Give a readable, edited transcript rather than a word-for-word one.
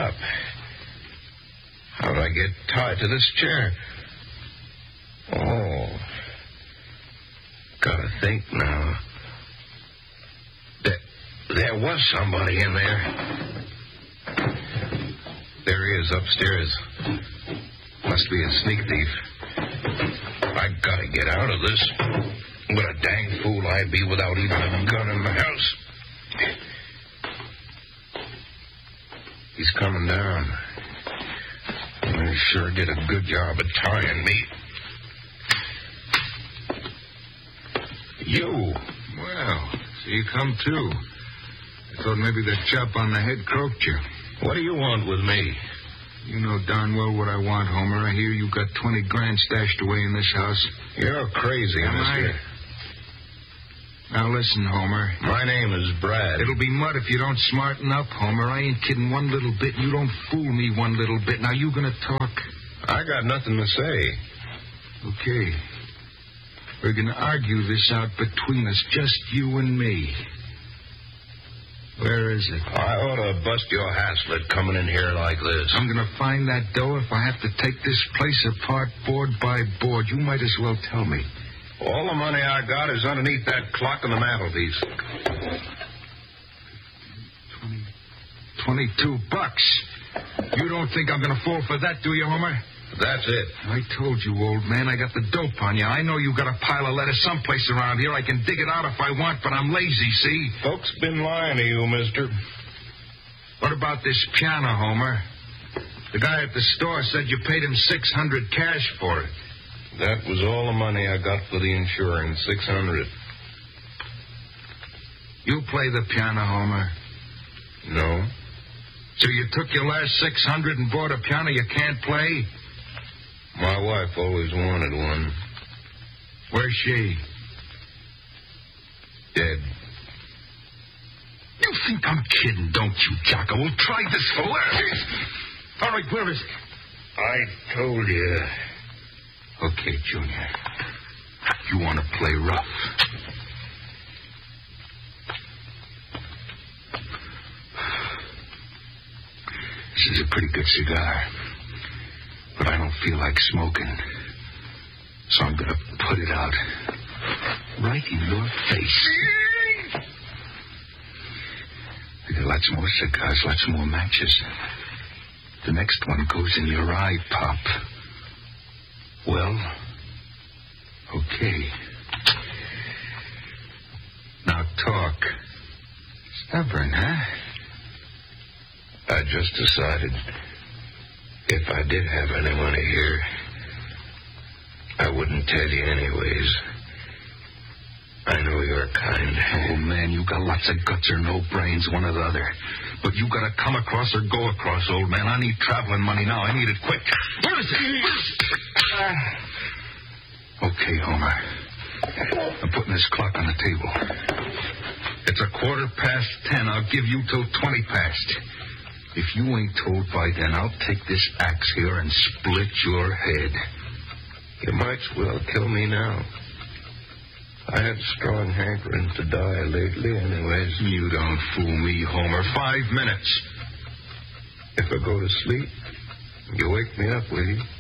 up. How'd I get tied to this chair? Oh. Gotta think now. There was somebody in there. There he is upstairs. Must be a sneak thief. I gotta get out of this. What a dang fool I'd be without even a gun in the house. He's coming down. He sure did a good job of tying me. You? Well, so you come too. I thought maybe that chop on the head croaked you. What do you want with me? You know darn well what I want, Homer. I hear you got 20 grand stashed away in this house. You're crazy, mister. Now listen, Homer. My name is Brad. It'll be mud if you don't smarten up, Homer. I ain't kidding one little bit. You don't fool me one little bit. Now you gonna talk? I got nothing to say. Okay. We're gonna argue this out between us, just you and me. Where is it? I ought to bust your haslet coming in here like this. I'm going to find that dough if I have to take this place apart board by board. You might as well tell me. All the money I got is underneath that clock on the mantelpiece. $22. You don't think I'm going to fall for that, do you, Homer? That's it. I told you, old man, I got the dope on you. I know you got a pile of letters someplace around here. I can dig it out if I want, but I'm lazy, see? Folks been lying to you, mister. What about this piano, Homer? The guy at the store said you paid him $600 cash for it. That was all the money I got for the insurance, $600. You play the piano, Homer? No. So you took your last $600 and bought a piano you can't play? My wife always wanted one. Where's she? Dead. You think I'm kidding, don't you, Jocko? We'll try this for laughs. All right, where is it? I told you. Okay, Junior. You want to play rough. This is a pretty good cigar. But I don't feel like smoking. So I'm going to put it out right in your face. I got lots more cigars, lots more matches. The next one goes in your eye, Pop. Well, okay. Now talk. Stubborn, huh? I just decided if I did have any money here, I wouldn't tell you anyways. I know you're kind. Oh, man, you got lots of guts or no brains, one or the other. But you got to come across or go across, old man. I need traveling money now. I need it quick. Where is it? Okay, Homer. I'm putting this clock on the table. It's 10:15. I'll give you till 20 past. If you ain't told by then, I'll take this axe here and split your head. You might as well kill me now. I had a strong hankering to die lately anyways. You don't fool me, Homer. 5 minutes. If I go to sleep, you wake me up, will you?